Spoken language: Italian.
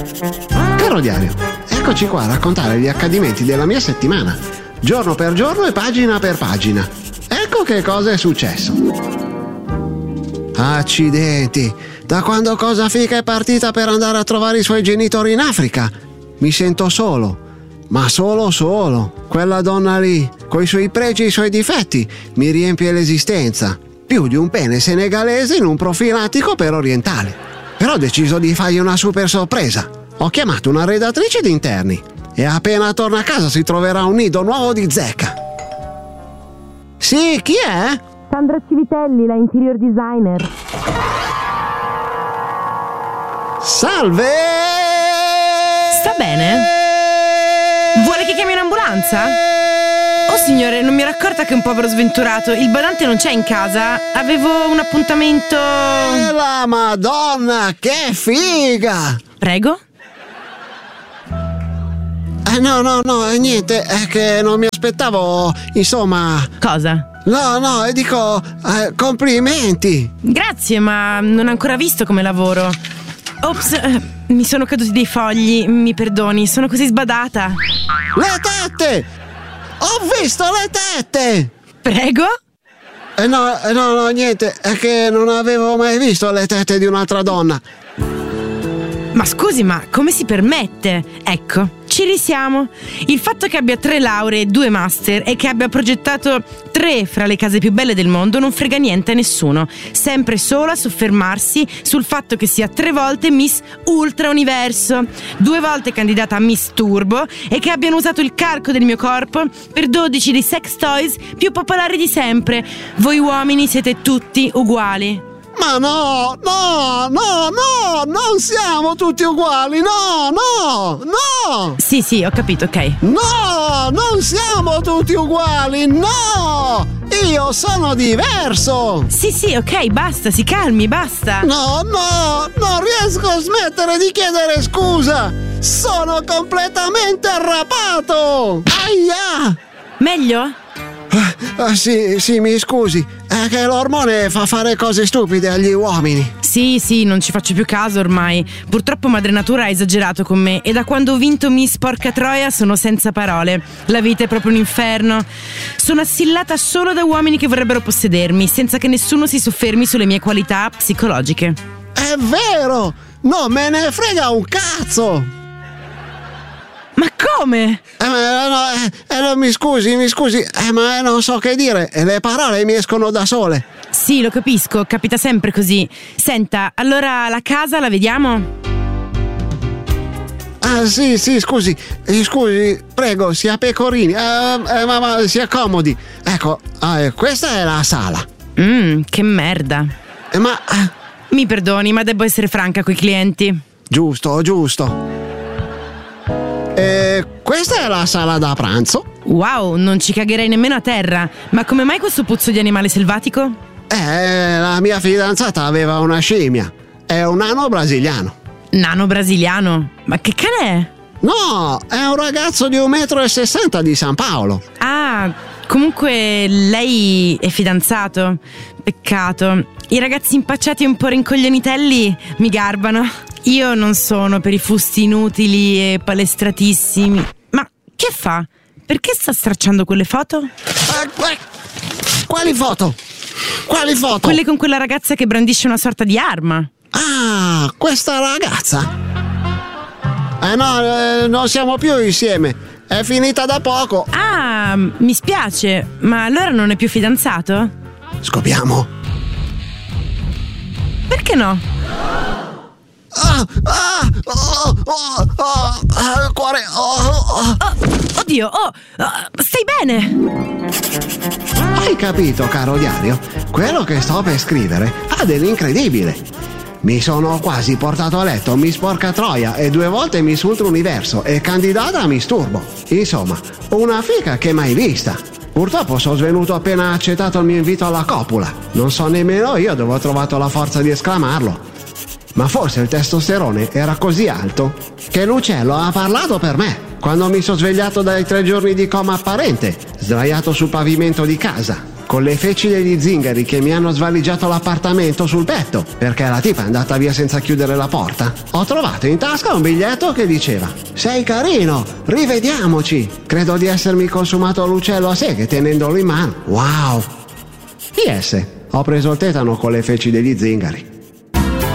Caro diario, eccoci qua a raccontare gli accadimenti della mia settimana, giorno per giorno e pagina per pagina. Ecco che cosa è successo. Accidenti, da quando Cosa Fica è partita per andare a trovare i suoi genitori in Africa, mi sento solo. Ma solo. Quella donna lì, coi suoi pregi e i suoi difetti, mi riempie l'esistenza. Più di un pene senegalese in un profilattico per orientale. Però ho deciso di fargli una super sorpresa. Ho chiamato una redattrice di interni e appena torna a casa si troverà un nido nuovo di zecca. Sì, chi è? Sandra Civitelli, la interior designer. Salve! Sta bene? Vuole che chiami un'ambulanza? Oh signore, non mi ero accorta che è un povero sventurato. Il badante non c'è in casa. Avevo un appuntamento. La Madonna, che figa! Prego? No, niente, è che non mi aspettavo, insomma... Cosa? No, dico, complimenti! Grazie, ma non ho ancora visto come lavoro. Ops, mi sono caduti dei fogli, mi perdoni, sono così sbadata. Le tette! Ho visto le tette! Prego? No, niente, è che non avevo mai visto le tette di un'altra donna. Ma scusi, ma come si permette? Ecco, ci risiamo. Il fatto che abbia 3 lauree e 2 master e che abbia progettato 3 fra le case più belle del mondo non frega niente a nessuno. Sempre solo a soffermarsi sul fatto che sia 3 volte Miss Ultra Universo, 2 volte candidata a Miss Turbo e che abbiano usato il calco del mio corpo per 12 dei sex toys più popolari di sempre. Voi uomini siete tutti uguali. Ma no, non siamo tutti uguali, no! Sì, ho capito, ok. No, non siamo tutti uguali, no! Io sono diverso! Sì, ok, basta, si calmi, basta. No, non riesco a smettere di chiedere scusa! Sono completamente arrabbiato! Aia! Meglio? Sì, mi scusi, è che l'ormone fa fare cose stupide agli uomini. Sì, non ci faccio più caso ormai. Purtroppo madre natura ha esagerato con me e da quando ho vinto Miss Porca Troia sono senza parole. La vita è proprio un inferno. Sono assillata solo da uomini che vorrebbero possedermi, senza che nessuno si soffermi sulle mie qualità psicologiche. È vero! Non me ne frega un cazzo! Ma come? Mi scusi, ma non so che dire, le parole mi escono da sole. Sì, lo capisco, capita sempre così. Senta, allora la casa la vediamo? Sì, scusi, prego, sia pecorini, ma si accomodi. Ecco, questa è la sala. Che merda. Ma... Mi perdoni, ma devo essere franca coi clienti. Giusto. Questa è la sala da pranzo. Wow, non ci cagherei nemmeno a terra. Ma come mai questo puzzo di animale selvatico? La mia fidanzata aveva una scimmia. È un nano brasiliano. Nano brasiliano? Ma che cane è? No, è un ragazzo di 1,60 m di San Paolo. Ah, comunque lei è fidanzato? Peccato. I ragazzi impacciati e un po' rincoglionitelli mi garbano. Io non sono per i fusti inutili e palestratissimi. Ma che fa? Perché sta stracciando quelle foto? Quali foto? Quelle con quella ragazza che brandisce una sorta di arma. Ah, questa ragazza? No, non siamo più insieme. È finita da poco. Ah, mi spiace. Ma allora non è più fidanzato? Scopriamo. Perché no? Cuore. Oddio, stai bene? Hai capito, caro diario? Quello che sto per scrivere ha dell'incredibile. Mi sono quasi portato a letto Miss Porca Troia e 2 volte Miss Ultra Universo e candidata a Miss Turbo. Insomma, una figa che mai vista. Purtroppo sono svenuto appena accettato il mio invito alla copula. Non so nemmeno io dove ho trovato la forza di esclamarlo. Ma forse il testosterone era così alto che l'uccello ha parlato per me quando mi sono svegliato dai 3 giorni di coma apparente, sdraiato sul pavimento di casa. con le feci degli zingari che mi hanno svaligiato l'appartamento sul petto, perché la tipa è andata via senza chiudere la porta, ho trovato in tasca un biglietto che diceva: sei carino, rivediamoci. Credo di essermi consumato l'uccello a seghe tenendolo in mano. Wow. PS, ho preso il tetano con le feci degli zingari.